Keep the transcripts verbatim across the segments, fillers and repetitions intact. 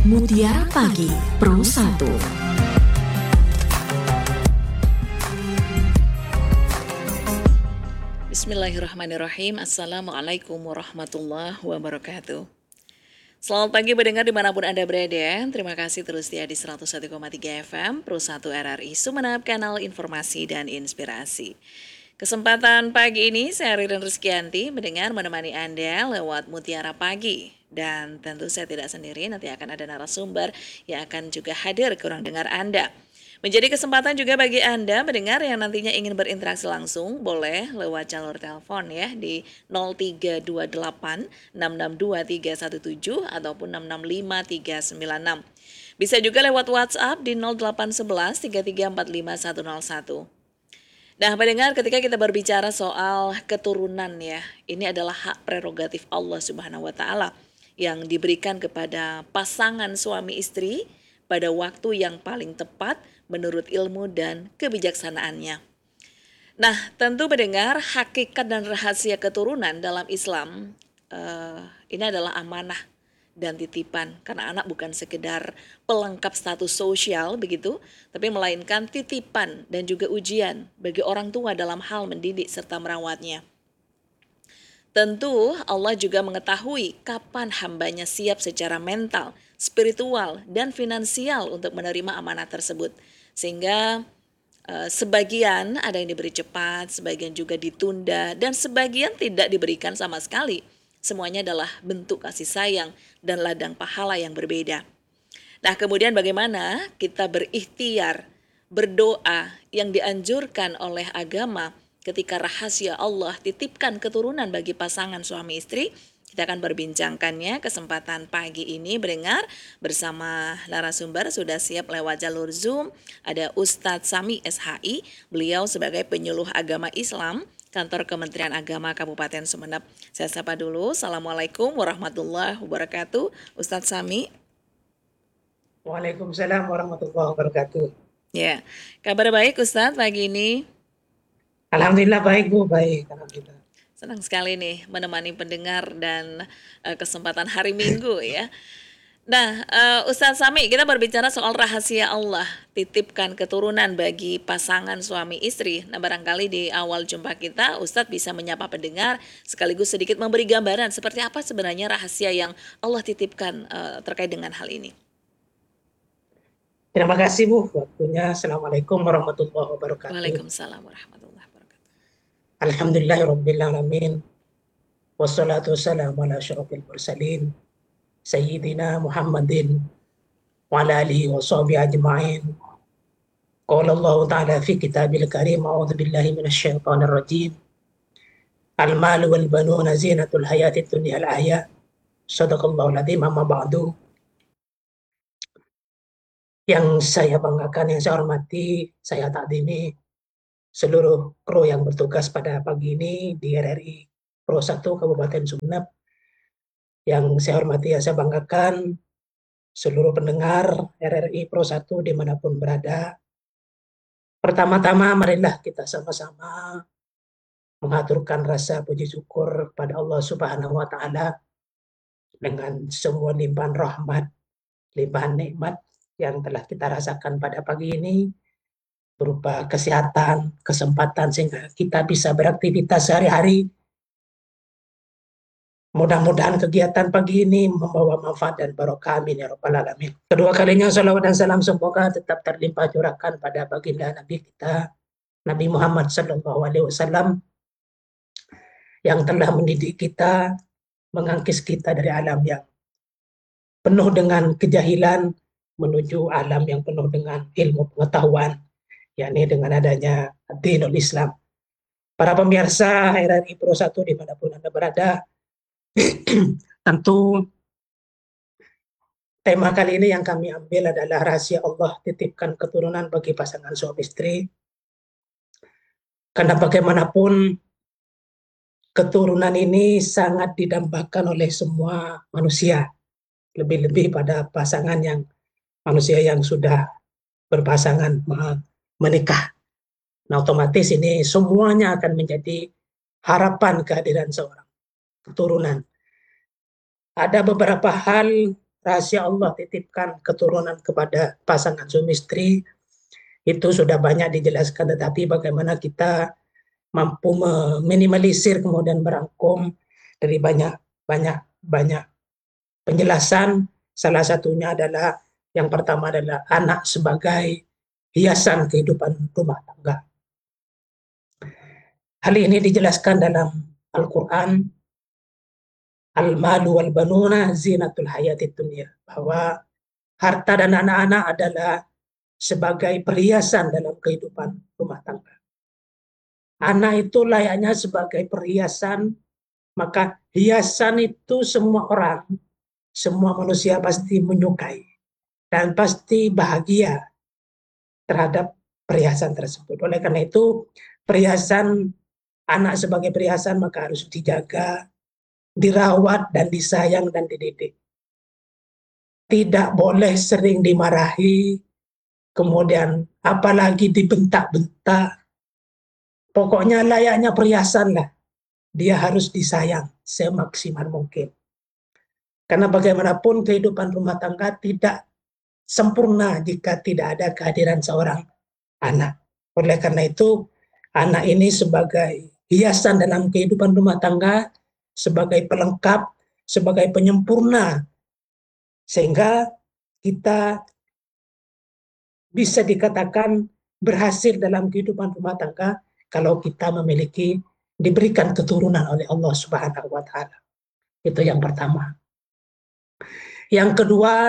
Mutiara Pagi Pro satu. Bismillahirrahmanirrahim. Assalamualaikum warahmatullahi wabarakatuh. Selamat pagi pendengar dimanapun Anda berada. Terima kasih terus setia di seratus satu koma tiga F M Pro satu R R I Sumeneb, kanal informasi dan inspirasi. Kesempatan pagi ini saya Ririn Rizkyanti mendengar menemani Anda lewat Mutiara Pagi. Dan tentu saya tidak sendiri, nanti akan ada narasumber yang akan juga hadir ke ruang dengar Anda. Menjadi kesempatan juga bagi Anda mendengar yang nantinya ingin berinteraksi langsung, boleh lewat jalur telepon ya di nol tiga dua delapan enam enam dua tiga satu tujuh ataupun enam enam lima tiga sembilan enam. Bisa juga lewat WhatsApp di nol delapan satu satu tiga tiga empat lima satu nol satu. Nah, pendengar, ketika kita berbicara soal keturunan ya, ini adalah hak prerogatif Allah Subhanahu wa taala yang diberikan kepada pasangan suami istri pada waktu yang paling tepat menurut ilmu dan kebijaksanaannya. Nah, tentu pendengar, hakikat dan rahasia keturunan dalam Islam uh, ini adalah amanah dan titipan, karena anak bukan sekedar pelengkap status sosial begitu, tapi melainkan titipan dan juga ujian bagi orang tua dalam hal mendidik serta merawatnya. Tentu Allah juga mengetahui kapan hambanya siap secara mental, spiritual, dan finansial untuk menerima amanah tersebut. Sehingga eh, sebagian ada yang diberi cepat, sebagian juga ditunda, dan sebagian tidak diberikan sama sekali. Semuanya adalah bentuk kasih sayang dan ladang pahala yang berbeda. Nah, kemudian bagaimana kita berikhtiar, berdoa yang dianjurkan oleh agama ketika rahasia Allah titipkan keturunan bagi pasangan suami istri. Kita akan berbincangkannya kesempatan pagi ini mendengar bersama narasumber sudah siap lewat jalur Zoom. Ada Ustadz Sami S H I, beliau sebagai penyuluh agama Islam Kantor Kementerian Agama Kabupaten Sumeneb. Saya sapa dulu. Assalamualaikum warahmatullahi wabarakatuh. Ustadz Sami. Waalaikumsalam warahmatullahi wabarakatuh. Ya, kabar baik Ustadz pagi ini? Alhamdulillah baik Bu, baik. Alhamdulillah. Senang sekali nih menemani pendengar dan uh, kesempatan hari Minggu ya. Nah, uh, Ustadz Sami, kita berbicara soal rahasia Allah, titipkan keturunan bagi pasangan suami istri. Nah, barangkali di awal jumpa kita, Ustadz bisa menyapa pendengar, sekaligus sedikit memberi gambaran seperti apa sebenarnya rahasia yang Allah titipkan uh, terkait dengan hal ini. Terima kasih Bu, waktunya. Assalamualaikum warahmatullahi wabarakatuh. Waalaikumsalam warahmatullahi wabarakatuh. Alhamdulillahirabbil alamin. Wassalatu wassalamu ala asyrofil mursalin Sayyidina Muhammadin wa ala alihi wa sahbihi ajma'in. Qala Allah Ta'ala fi kitabil karim, a'udzu billahi minasy syaithanir rajim. Al-malu wal banuna zinatul hayatid dunya al-ahya. Shadaqallahul adzim, amma ba'du. Yang saya banggakan, yang saya hormati, saya takdimi seluruh kru yang bertugas pada pagi ini di R R I Pro satu Kabupaten Sumeneb. Yang saya hormati, yang saya banggakan seluruh pendengar R R I Pro satu dimanapun berada. Pertama-tama marilah kita sama-sama mengaturkan rasa puji syukur pada Allah Subhanahu wa taala dengan semua limpahan rahmat, limpahan nikmat yang telah kita rasakan pada pagi ini, berupa kesehatan, kesempatan sehingga kita bisa beraktivitas sehari-hari. Mudah-mudahan kegiatan pagi ini membawa manfaat dan barokah, amin ya rabbal alamin. Kedua kalinya salawat dan salam semoga tetap terlimpah curahkan pada baginda Nabi kita, Nabi Muhammad sallallahu alaihi wasallam, yang telah mendidik kita, mengangkis kita dari alam yang penuh dengan kejahilan menuju alam yang penuh dengan ilmu pengetahuan, yakni dengan adanya dinul Islam. Para pemirsa R R I Pro satu dimanapun Anda berada, tentu tema kali ini yang kami ambil adalah rahasia Allah titipkan keturunan bagi pasangan suami istri. Karena bagaimanapun keturunan ini sangat didambakan oleh semua manusia, lebih-lebih pada pasangan yang manusia yang sudah berpasangan menikah. Nah, otomatis ini semuanya akan menjadi harapan kehadiran seorang keturunan. Ada beberapa hal rahasia Allah titipkan keturunan kepada pasangan suami istri, itu sudah banyak dijelaskan, tetapi bagaimana kita mampu meminimalisir kemudian merangkum dari banyak banyak banyak penjelasan. Salah satunya adalah yang pertama adalah anak sebagai hiasan kehidupan rumah tangga. Hal ini dijelaskan dalam Al-Quran, al-malu wal banuna zinatul hayatid dunya, bahwa harta dan anak-anak adalah sebagai perhiasan dalam kehidupan rumah tangga. Anak itu layaknya sebagai perhiasan, maka hiasan itu semua orang, semua manusia pasti menyukai dan pasti bahagia terhadap perhiasan tersebut. Oleh karena itu, perhiasan anak sebagai perhiasan maka harus dijaga, dirawat dan disayang dan dididik. Tidak boleh sering dimarahi, kemudian apalagi dibentak-bentak. Pokoknya layaknya perhiasan lah. Dia harus disayang semaksimal mungkin. Karena bagaimanapun kehidupan rumah tangga tidak sempurna jika tidak ada kehadiran seorang anak. Oleh karena itu, anak ini sebagai hiasan dalam kehidupan rumah tangga, sebagai pelengkap, sebagai penyempurna, sehingga kita bisa dikatakan berhasil dalam kehidupan rumah tangga kalau kita memiliki, diberikan keturunan oleh Allah Subhanahu wa Ta'ala. Itu yang pertama. Yang kedua,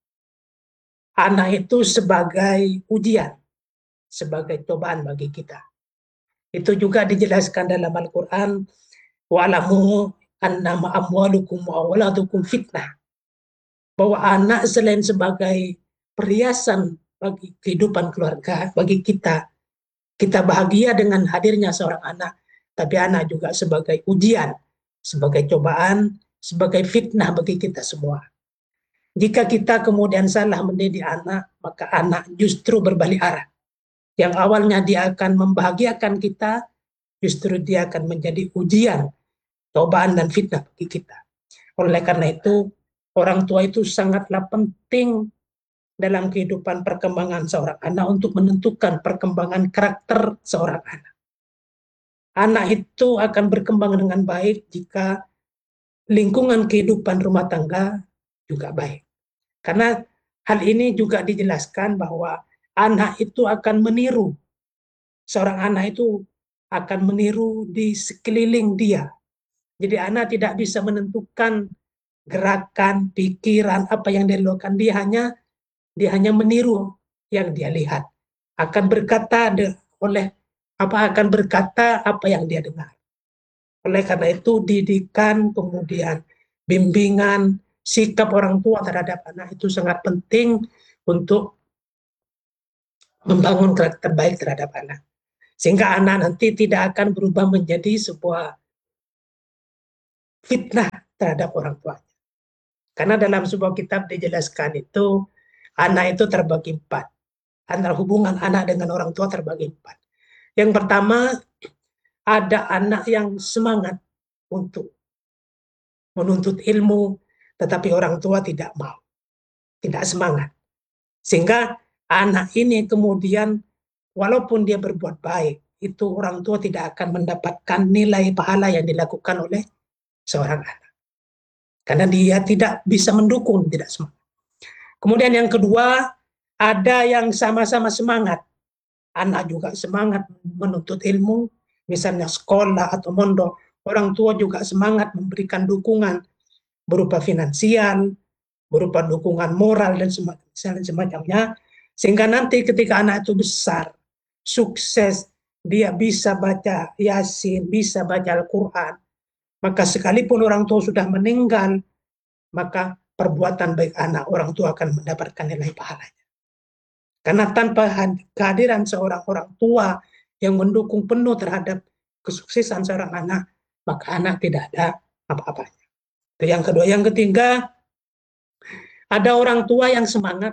anak itu sebagai ujian, sebagai cobaan bagi kita. Itu juga dijelaskan dalam Al-Quran, wa'lamu annama amwalukum wa auladukum fitnah. Bahwa anak selain sebagai perhiasan bagi kehidupan keluarga, bagi kita, kita bahagia dengan hadirnya seorang anak, tapi anak juga sebagai ujian, sebagai cobaan, sebagai fitnah bagi kita semua. Jika kita kemudian salah mendidik anak, maka anak justru berbalik arah. Yang awalnya dia akan membahagiakan kita, justru dia akan menjadi ujian, cobaan dan fitnah bagi kita. Oleh karena itu, orang tua itu sangatlah penting dalam kehidupan perkembangan seorang anak untuk menentukan perkembangan karakter seorang anak. Anak itu akan berkembang dengan baik jika lingkungan kehidupan rumah tangga juga baik. Karena hal ini juga dijelaskan bahwa anak itu akan meniru. Seorang anak itu akan meniru di sekeliling dia. Jadi anak tidak bisa menentukan gerakan, pikiran, apa yang dia lakukan. Dia hanya dia hanya meniru yang dia lihat. Akan berkata oleh apa akan berkata apa yang dia dengar. Oleh karena itu didikan, kemudian bimbingan, sikap orang tua terhadap anak itu sangat penting untuk membangun karakter baik terhadap anak. Sehingga anak nanti tidak akan berubah menjadi sebuah fitnah terhadap orang tuanya. Karena dalam sebuah kitab dijelaskan itu, anak itu terbagi empat. Antara hubungan anak dengan orang tua terbagi empat. Yang pertama, ada anak yang semangat untuk menuntut ilmu, tetapi orang tua tidak mau, tidak semangat. Sehingga anak ini kemudian, walaupun dia berbuat baik, itu orang tua tidak akan mendapatkan nilai pahala yang dilakukan oleh seorang anak. Karena dia tidak bisa mendukung, tidak semangat. Kemudian yang kedua, ada yang sama-sama semangat. Anak juga semangat menuntut ilmu, misalnya sekolah atau mondok. Orang tua juga semangat memberikan dukungan berupa finansial, berupa dukungan moral dan semacamnya. Sehingga nanti ketika anak itu besar, sukses, dia bisa baca Yasin, bisa baca Al-Quran, maka sekalipun orang tua sudah meninggal, maka perbuatan baik anak, orang tua akan mendapatkan nilai pahalanya. Karena tanpa kehadiran seorang orang tua yang mendukung penuh terhadap kesuksesan seorang anak, maka anak tidak ada apa-apanya. Itu yang kedua. Yang ketiga, ada orang tua yang semangat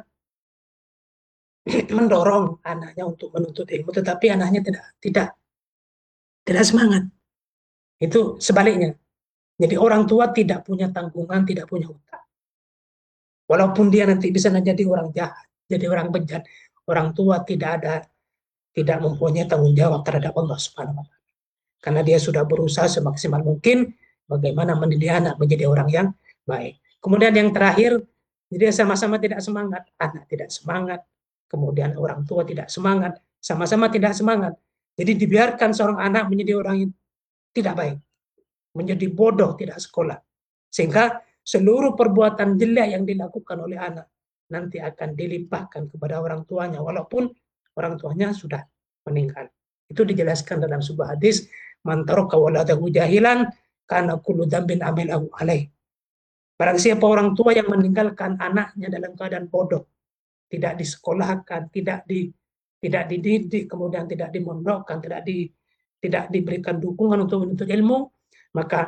mendorong anaknya untuk menuntut ilmu, tetapi anaknya tidak tidak tidak semangat. Itu sebaliknya. Jadi orang tua tidak punya tanggungan, tidak punya hutang. Walaupun dia nanti bisa menjadi orang jahat, jadi orang bejat, orang tua tidak ada tidak mempunyai tanggung jawab terhadap Allah Subhanahu wa taala. Karena dia sudah berusaha semaksimal mungkin bagaimana mendidik anak menjadi orang yang baik. Kemudian yang terakhir, jadi sama-sama tidak semangat, anak tidak semangat, kemudian orang tua tidak semangat, sama-sama tidak semangat. Jadi dibiarkan seorang anak menjadi orang yang tidak baik, menjadi bodoh, tidak sekolah. Sehingga seluruh perbuatan jelek yang dilakukan oleh anak nanti akan dilimpahkan kepada orang tuanya, walaupun orang tuanya sudah meninggal. Itu dijelaskan dalam sebuah hadis, man taraka waladahu jahilan kana kullu dzambin amilahu alaih. Barang siapa orang tua yang meninggalkan anaknya dalam keadaan bodoh, tidak disekolahkan, tidak di tidak dididik, kemudian tidak dimondokkan, tidak di tidak diberikan dukungan untuk menuntut ilmu, maka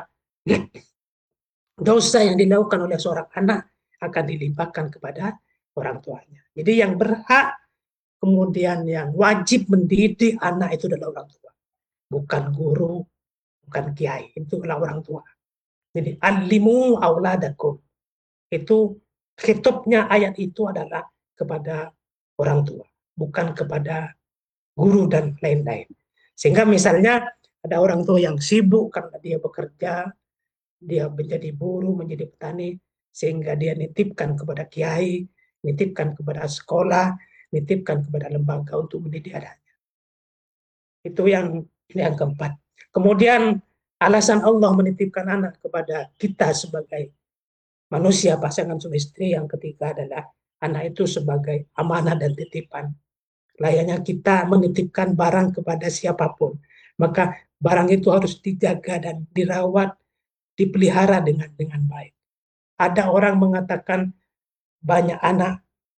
dosa yang dilakukan oleh seorang anak akan dilimpahkan kepada orang tuanya. Jadi yang berhak kemudian yang wajib mendidik anak itu adalah orang tua, bukan guru, bukan kiai, itu adalah orang tua. Jadi alimu auladakum, itu hitubnya ayat itu adalah kepada orang tua, bukan kepada guru dan lain-lain. Sehingga misalnya ada orang tua yang sibuk karena dia bekerja, dia menjadi buruh, menjadi petani, sehingga dia nitipkan kepada kiai, nitipkan kepada sekolah, nitipkan kepada lembaga untuk mendidik anaknya. Itu yang yang keempat. Kemudian alasan Allah menitipkan anak kepada kita sebagai manusia, pasangan suami istri, yang ketiga adalah anak itu sebagai amanah dan titipan. Layaknya kita menitipkan barang kepada siapapun, maka barang itu harus dijaga dan dirawat, dipelihara dengan dengan baik. Ada orang mengatakan banyak anak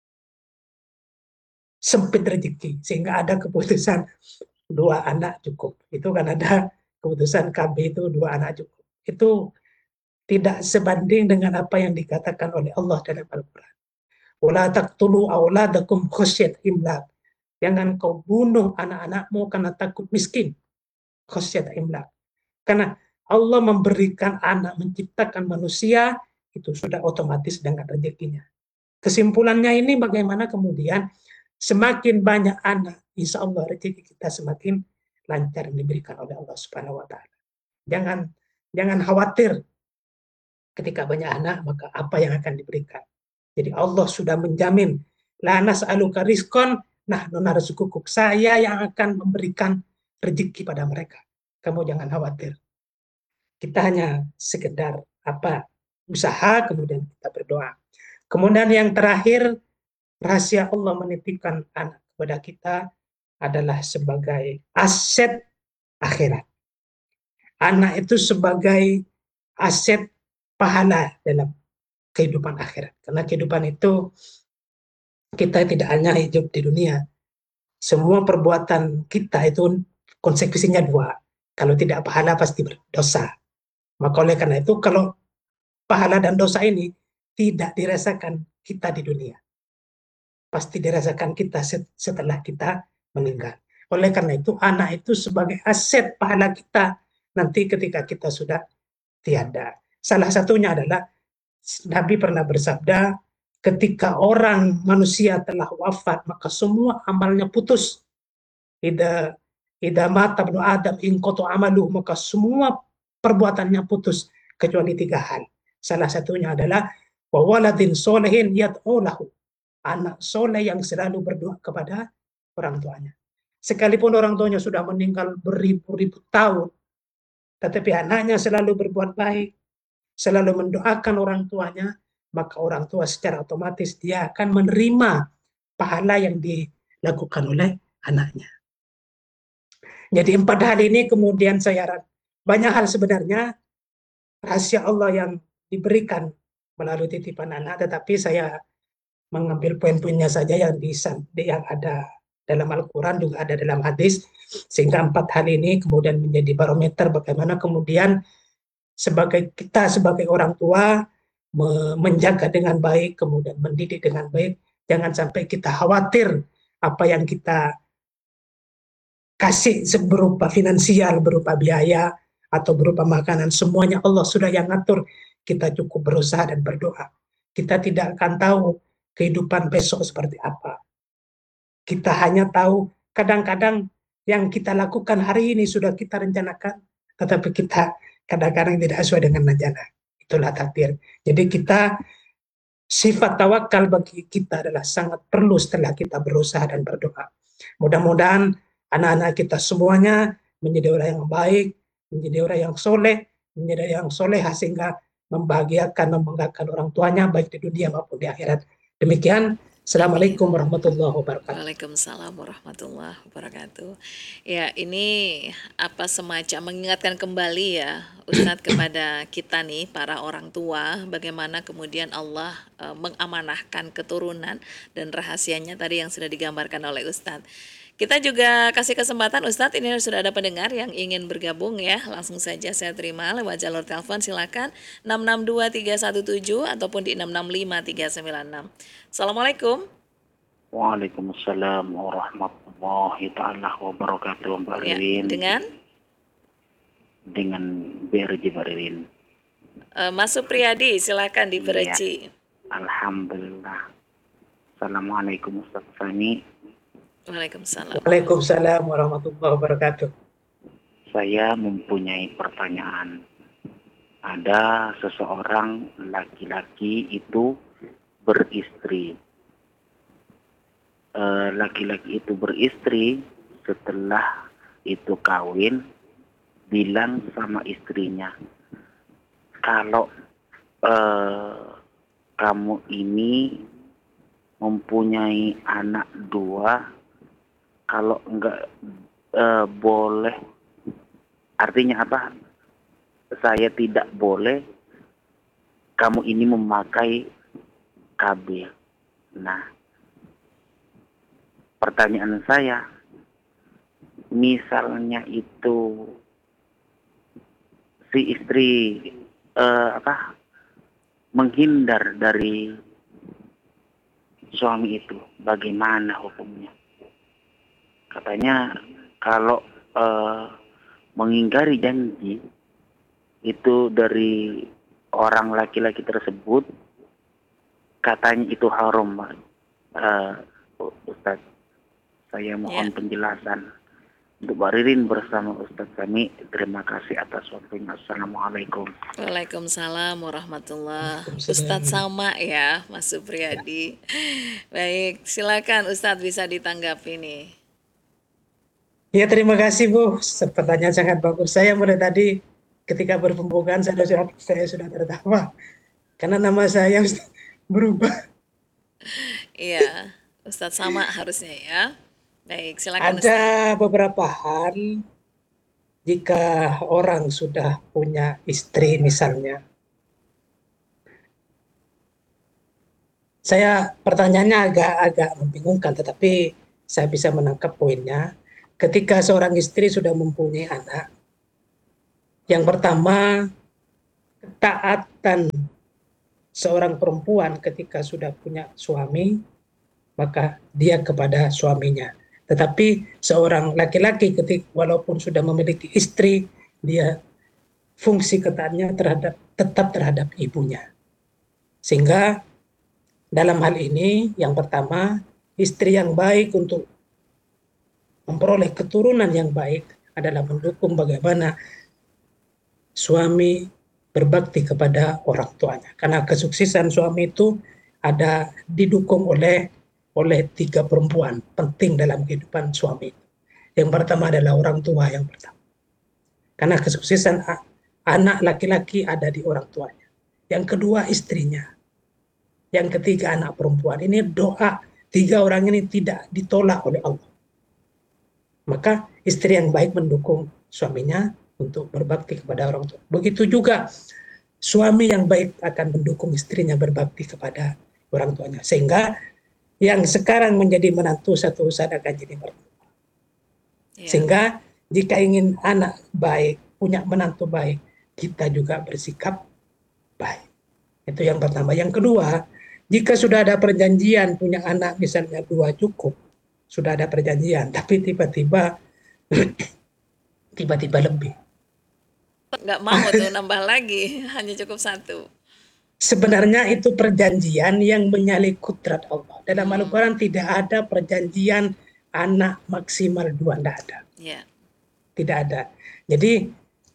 sempit rezeki, sehingga ada keputusan dua anak cukup. Itu kan ada keputusan K B itu dua anak cukup. Itu tidak sebanding dengan apa yang dikatakan oleh Allah dalam Al-Quran. Wala taqtulu auladakum khasyat imlaq. Jangan kau bunuh anak-anakmu karena takut miskin. Khasyat imlaq. Karena Allah memberikan anak, menciptakan manusia, itu sudah otomatis dengan rezekinya. Kesimpulannya ini bagaimana kemudian semakin banyak anak, insya Allah rezeki kita semakin lancar diberikan oleh Allah Subhanahu wa taala. Jangan jangan khawatir ketika banyak anak, maka apa yang akan diberikan. Jadi Allah sudah menjamin, la nas'aluka rizqan nahnu narzuquk. Saya yang akan memberikan rezeki pada mereka. Kamu jangan khawatir. Kita hanya sekedar apa usaha, kemudian kita berdoa. Kemudian yang terakhir, rahasia Allah menitipkan anak kepada kita adalah sebagai aset akhirat. Anak itu sebagai aset pahala dalam kehidupan akhirat. Karena kehidupan itu kita tidak hanya hidup di dunia. Semua perbuatan kita itu konsekuensinya dua. Kalau tidak pahala pasti berdosa. Maka oleh karena itu kalau pahala dan dosa ini tidak dirasakan kita di dunia, pasti dirasakan kita setelah kita meninggal. Oleh karena itu anak itu sebagai aset pahala kita nanti ketika kita sudah tiada. Salah satunya adalah Nabi pernah bersabda, ketika orang manusia telah wafat maka semua amalnya putus. Ida ida mata ibnu Adam in qata amalu, maka semua perbuatannya putus kecuali tiga hal. Salah satunya adalah wa waladin solehin yad'u lahu, anak soleh yang selalu berdoa kepada orang tuanya. Sekalipun orang tuanya sudah meninggal beribu-ribu tahun, tetapi anaknya selalu berbuat baik, selalu mendoakan orang tuanya, maka orang tua secara otomatis dia akan menerima pahala yang dilakukan oleh anaknya. Jadi empat hal ini kemudian saya banyak hal sebenarnya rahasia Allah yang diberikan melalui titipan anak, tetapi saya mengambil poin-poinnya saja yang di yang ada dalam Al-Quran, juga ada dalam hadis, sehingga empat hal ini kemudian menjadi barometer bagaimana kemudian sebagai kita sebagai orang tua menjaga dengan baik, kemudian mendidik dengan baik. Jangan sampai kita khawatir apa yang kita kasih berupa finansial, berupa biaya, atau berupa makanan, semuanya Allah sudah yang ngatur. Kita cukup berusaha dan berdoa. Kita tidak akan tahu kehidupan besok seperti apa. Kita hanya tahu kadang-kadang yang kita lakukan hari ini sudah kita rencanakan, tetapi kita kadang-kadang tidak sesuai dengan rencana. Itulah takdir. Jadi kita, sifat tawakal bagi kita adalah sangat perlu setelah kita berusaha dan berdoa. Mudah-mudahan anak-anak kita semuanya menjadi orang yang baik, menjadi orang yang soleh, menjadi orang yang soleha sehingga membahagiakan, membanggakan orang tuanya baik di dunia maupun di akhirat. Demikian. Amin. Assalamualaikum warahmatullahi wabarakatuh. Waalaikumsalam warahmatullahi wabarakatuh. Ya, ini apa semacam mengingatkan kembali ya Ustadz kepada kita nih para orang tua bagaimana kemudian Allah eh, mengamanahkan keturunan dan rahasianya tadi yang sudah digambarkan oleh Ustadz. Kita juga kasih kesempatan Ustadz, ini sudah ada pendengar yang ingin bergabung ya. Langsung saja saya terima lewat jalur telepon, silakan enam enam dua tiga satu tujuh ataupun di enam enam lima tiga sembilan enam. Assalamualaikum. Waalaikumsalam warahmatullahi taala wabarakatuh, Mbak Ya, Ririn. dengan Dengan B R J Mbak Ririn. uh, Mas Supriyadi, silakan di Iya, Bereci. alhamdulillah. Assalamualaikum Ustaz Sani. Waalaikumsalam. Waalaikumsalam warahmatullahi wabarakatuh. Saya mempunyai pertanyaan. Ada seseorang laki-laki itu beristri. Eh, Laki-laki itu beristri, setelah itu kawin, bilang sama istrinya, kalau eh, kamu ini mempunyai anak dua, kalau enggak eh, boleh, artinya apa? Saya tidak boleh kamu ini memakai K B. Nah, pertanyaan saya, misalnya itu si istri eh, apa menghindar dari suami itu, bagaimana hukumnya? Katanya kalau eh, mengingkari janji itu dari orang laki-laki tersebut, katanya itu haram, Pak. Eh, Ustaz, saya mohon Ya, penjelasan untuk Mbak Ririn bersama Ustaz Sami. Terima kasih atas waktunya. Assalamualaikum. Waalaikumsalam warahmatullah. Ustadz Waalaikumsalam. sama ya, Mas Ya. Supriyadi. Baik, silakan Ustadz bisa ditanggapi nih. Ya, terima kasih Bu. Pertanyaan sangat bagus. Saya mulai tadi ketika berpembukaan saya sudah saya sudah tertawa karena nama saya berubah. Iya, Ustadz sama harusnya ya. Baik, silakan Ada Ustadz. beberapa hal jika orang sudah punya istri misalnya. Saya pertanyaannya agak-agak membingungkan, tetapi saya bisa menangkap poinnya. Ketika seorang istri sudah mempunyai anak, yang pertama, ketaatan seorang perempuan ketika sudah punya suami, maka dia kepada suaminya. Tetapi seorang laki-laki ketika walaupun sudah memiliki istri, dia fungsi ketaatnya terhadap tetap terhadap ibunya. Sehingga dalam hal ini yang pertama, istri yang baik untuk memperoleh keturunan yang baik adalah mendukung bagaimana suami berbakti kepada orang tuanya. Karena kesuksesan suami itu ada didukung oleh oleh tiga perempuan penting dalam kehidupan suami. Yang pertama adalah orang tua yang pertama. Karena kesuksesan anak laki-laki ada di orang tuanya. Yang kedua istrinya. Yang ketiga anak perempuan. Ini doa tiga orang ini tidak ditolak oleh Allah. Maka istri yang baik mendukung suaminya untuk berbakti kepada orang tua. Begitu juga suami yang baik akan mendukung istrinya berbakti kepada orang tuanya. Sehingga yang sekarang menjadi menantu satu saat akan jadi mertua. Ya, Sehingga jika ingin anak baik, punya menantu baik, kita juga bersikap baik. Itu yang pertama. Yang kedua, jika sudah ada perjanjian punya anak misalnya dua cukup, sudah ada perjanjian, tapi tiba-tiba tiba-tiba lebih. nggak mau tuh nambah lagi, hanya cukup satu. sebenarnya itu perjanjian yang menyalahi kudrat Allah. Dalam Hmm. Al-Quran tidak ada perjanjian anak maksimal dua, tidak ada. Ya. Tidak ada. Jadi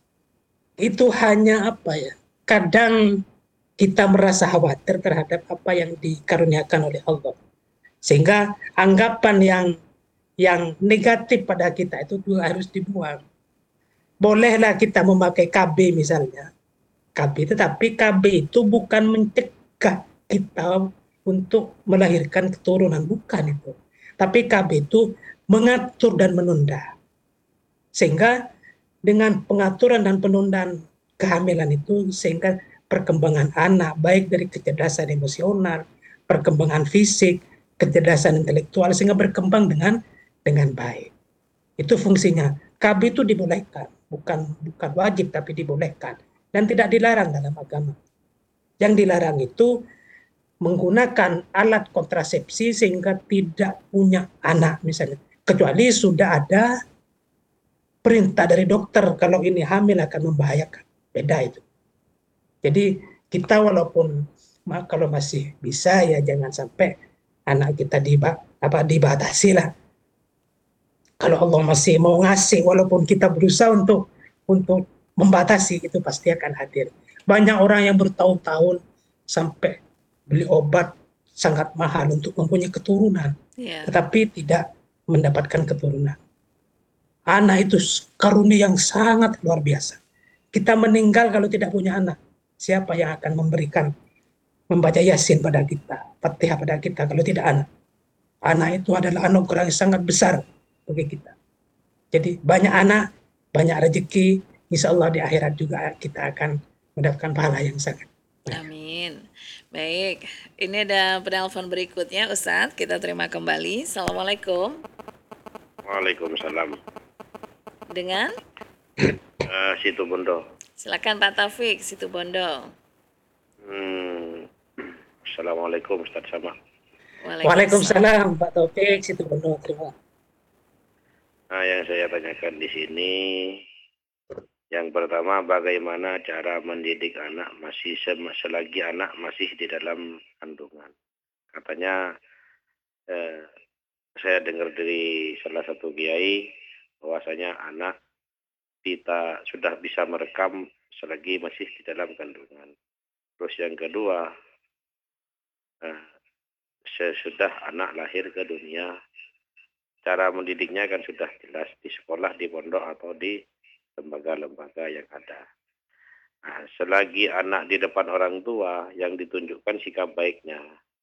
itu hanya apa ya? Kadang kita merasa khawatir terhadap apa yang dikaruniakan oleh Allah. Sehingga anggapan yang yang negatif pada kita itu juga harus dibuang. Bolehlah kita memakai K B misalnya. K B, tetapi K B itu bukan mencegah kita untuk melahirkan keturunan, bukan itu. Tapi K B itu mengatur dan menunda. Sehingga dengan pengaturan dan penundaan kehamilan itu, sehingga perkembangan anak, baik dari kecerdasan emosional, perkembangan fisik, kecerdasan intelektual, sehingga berkembang dengan dengan baik. Itu fungsinya. K B itu dibolehkan, bukan bukan wajib tapi dibolehkan dan tidak dilarang dalam agama. Yang dilarang itu menggunakan alat kontrasepsi sehingga tidak punya anak misalnya, kecuali sudah ada perintah dari dokter kalau ini hamil akan membahayakan. Beda itu. Jadi kita walaupun kalau masih bisa ya jangan sampai anak kita diba, apa dibatasi lah. Kalau Allah masih mau ngasih, walaupun kita berusaha untuk untuk membatasi, itu pasti akan hadir. Banyak orang yang bertahun-tahun sampai beli obat sangat mahal untuk mempunyai keturunan, Ya. tetapi tidak mendapatkan keturunan. Anak itu karunia yang sangat luar biasa. Kita meninggal kalau tidak punya anak, siapa yang akan memberikan membaca Yasin pada kita, Fatihah pada kita kalau tidak anak? Anak itu adalah anugerah yang sangat besar bagi kita. Jadi banyak anak, banyak rezeki, insya Allah di akhirat juga kita akan mendapatkan pahala yang sangat banyak. Amin. Baik, ini ada penelpon berikutnya Ustadz, kita terima kembali. Assalamualaikum. Waalaikumsalam. Dengan? Uh, Situ Bondo. Silakan Pak Taufik, Situ Bondo. Hmm. Assalamualaikum Ustaz Sama. Waalaikumsalam Pak Taufik, Situ Bondo. Terima. Nah, yang saya tanyakan di sini, yang pertama bagaimana cara mendidik anak masih selagi anak masih di dalam kandungan. Katanya eh, saya dengar dari salah satu kiai bahwasanya anak kita sudah bisa merekam selagi masih di dalam kandungan. Terus yang kedua, eh, sesudah anak lahir ke dunia, cara mendidiknya kan sudah jelas di sekolah, di pondok atau di lembaga-lembaga yang ada. Nah, selagi anak di depan orang tua yang ditunjukkan sikap baiknya,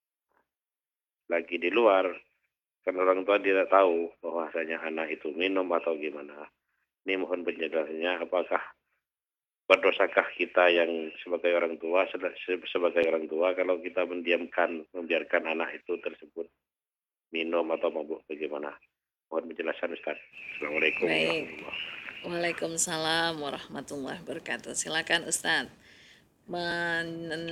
lagi di luar kan orang tua tidak tahu bahwasanya anak itu minum atau gimana. Ini mohon penjelasannya, apakah berdosakah kita yang sebagai orang tua sebagai orang tua kalau kita mendiamkan, membiarkan anak itu tersebut minum atau mabuk, bagaimana? Mohon penjelasan Ustaz. Assalamualaikum warahmatullahi wabarakatuh. Waalaikumsalam warahmatullahi wabarakatuh. Silakan Ustaz. Men